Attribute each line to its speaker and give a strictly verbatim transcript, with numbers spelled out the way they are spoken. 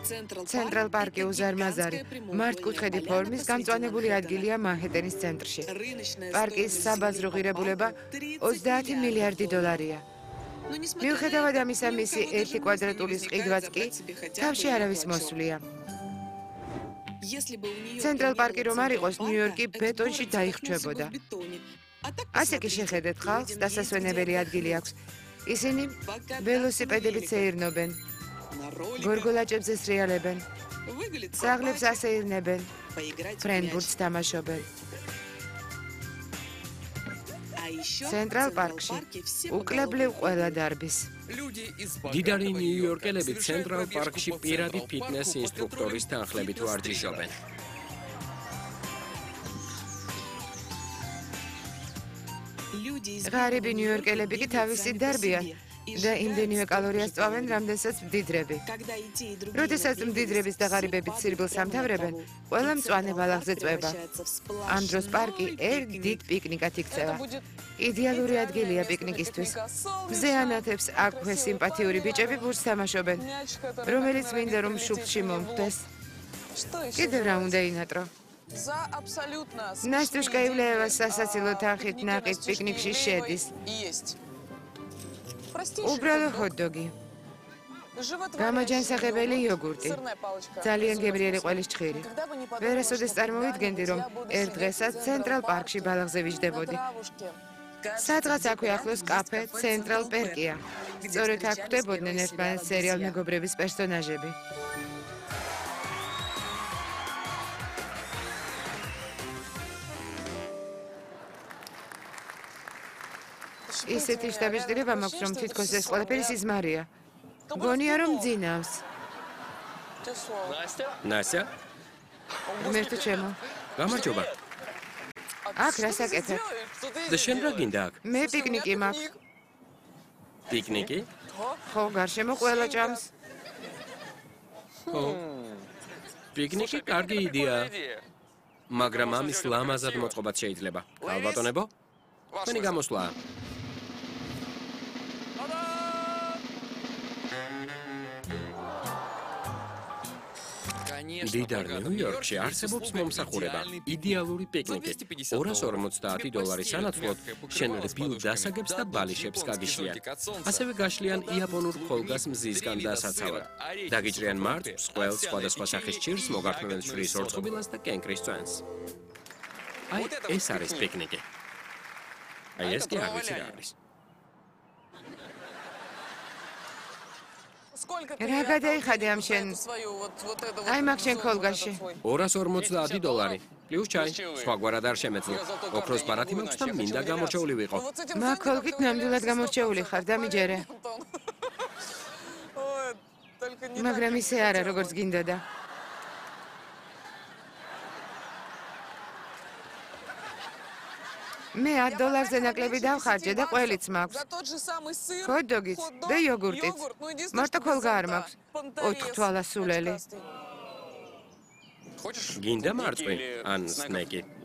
Speaker 1: ცენტრალ პარკი უზარმაზარი, მართკუთხედი ფორმის გამწვანებული ადგილია მანჰეტენის ცენტრში. პარკის საბაზრო ღირებულება ოცდაათი მილიარდი დოლარია. მიუხედავად ამისა, მისი ერთი კვადრატული ყიდვაც კი თავში არავის მოსვლია. ცენტრალ პარკი რომ არ იყოს, ნიუ-იორკი ბეტონში დაიხრჩვებოდა. ასე კი შეხედეთ ხალხს, დასასვენებელი ადგილი აქვს. ისინი ველოსიპედებით სეირნობენ, გორგოლაჭებზე სრიალებენ, საღლებს ასეირნებენ, ფრენბურთს თამაშობენ. ცენტრალ პარკში უკლებლივ ყველა დარბის.
Speaker 2: დიდარი ნიუ-იორკელები ცენტრალ პარკში პირადი ფიტნეს ინსტრუქტორის თანხლებით ვარჯიშობენ.
Speaker 1: ღარიბი ნიუ-იორკელები კი თავისი დარბიან და იმდენივე კალორიას წვავენ, რამდენსაც მდიდრები. როდესაც მდიდრების და ღარიბების სირბილს ამთავრებენ, ყველა მწვანე ბალახზე წვება. ამ დროს პარკი ერთ დიდ პიკნიკად იქცევა. იდეალური ადგილია პიკნიკისთვის. მზე ანათებს აქვე სიმპათიური ბიჭები ბურთს თამაშობენ, რომელიც მინდა რომ შუბლში მომხვდეს. კიდევ რა უნდა ინატრო? ნასტუშკა ივლეევას სასაცილო თანხით ნაყიდ პიკნიკში შედის. უბრალო ჰოთ-დოგი. გამაჯანსაღებელი იოგურტი. ძალიან გემრიელი ყველის ჭხირი. ვერასოდეს წარმოვიდგენდი, რომ ერთ დღესაც ცენტრალ პარკში ბალახზე ვიждდებოდი. სადღაც აქვე ახლოს კაფე ცენტრალ პერკია. სწორედ აქ ხვდებოდნენ ერთმანეთს სერიალ მეგობრების პერსონაჟები. ისეთი შთაბეჭდილება მაქვს, რომ თითქოს ეს ყველაფერი სიზმარია. გონია, რომ ძინავს.
Speaker 2: ნასტია?
Speaker 1: ღმერთო ჩემო.
Speaker 2: გამარჯობა.
Speaker 1: აქ რას აკეთებ?
Speaker 2: და შენ რა გინდა აქ?
Speaker 1: მე პიკნიკი მაქვს.
Speaker 2: პიკნიკი?
Speaker 1: ხო, გარშემო ყველა ჭამს.
Speaker 2: ხო. პიკნიკი კარგი იდეაა. მაგრამ ამის ლამაზად მოწყობაც შეიძლება. ალბატონებო? თქვენი გამოსვლაა. დიდარ ნიუ-იორკში არსებობს მომსახურება, იდეალური პიკნიკი. ორას ორმოცდაათი დოლარის სანაცვლოდ შენ რბილ დასაგებს და ბალიშებს გაგიშლიან. ასევე გაშლიან იაპონურ ხოლგას მზისგან დასაცავად. დაგიჭრიან მარწყვს, ყველს, სხვადასხვა სახის ჭირს, მოგართმევენ შვრიის ორწყობილას და კენკრის წვენს. აი, ეს არის პიკნიკი. აი, ეს კი არ ვიცი რა არის.
Speaker 1: რა გადაიხადე ამ შენ? აი მაგ შენ ხოლგაში.
Speaker 2: ორას ორმოცდაათი დოლარი. პლუს ჩაი. სხვაგვარად არ შემეძლო. ოქროს ბარათი მაქვს და მინდა გამორჩეული ვიყო.
Speaker 1: მაგ ხოლგით ნამდვილად გამორჩეული ხარ, დამიჯერე. მაგრამ ისე არა, როგორც გინდოდა. მე ათ დოლარზე ნაკლები დავხარჯე და ყველიც მაქვს. ჰოთ-დოგიც და იოგურტიც. მარტო ხოლგა არ მაქვს. ოთხ თვალასულელი.
Speaker 2: გინდა მარწყვი ან სნეკი?